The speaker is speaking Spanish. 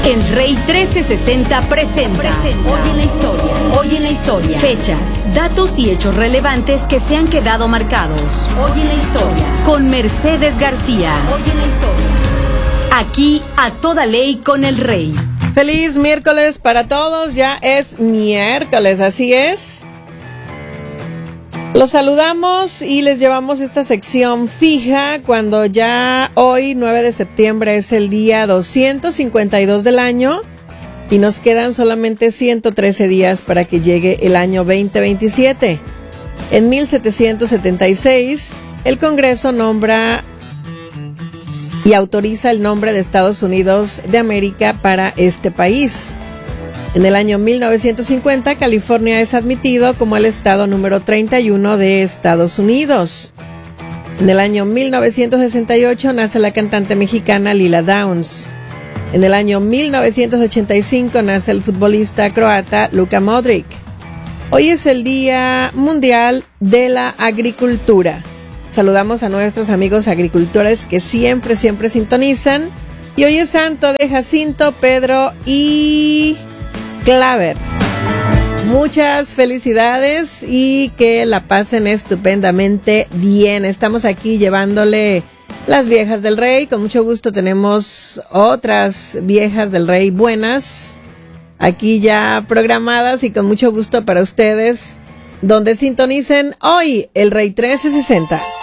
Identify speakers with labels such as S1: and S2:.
S1: El Rey 1360 presenta Hoy en la Historia. Hoy en la Historia. Fechas, datos y hechos relevantes que se han quedado marcados. Hoy en la Historia. Con Mercedes García. Hoy en la Historia. Aquí a toda ley con el Rey.
S2: Feliz miércoles para todos. Ya es miércoles, así es. Los saludamos y les llevamos esta sección fija cuando ya hoy, 9 de septiembre, es el día 252 del año y nos quedan solamente 113 días para que llegue el año 2027. En 1776, el Congreso nombra y autoriza el nombre de Estados Unidos de América para este país. En el año 1950, California es admitido como el estado número 31 de Estados Unidos. En el año 1968 nace la cantante mexicana Lila Downs. En el año 1985 nace el futbolista croata Luka Modric. Hoy es el Día Mundial de la Agricultura. Saludamos a nuestros amigos agricultores que siempre sintonizan. Y hoy es santo de Jacinto, Pedro y Claver. Muchas felicidades y que la pasen estupendamente bien. Estamos aquí llevándole las viejas del Rey. Con mucho gusto tenemos otras viejas del Rey buenas aquí ya programadas y con mucho gusto para ustedes, donde sintonicen hoy el Rey 1360.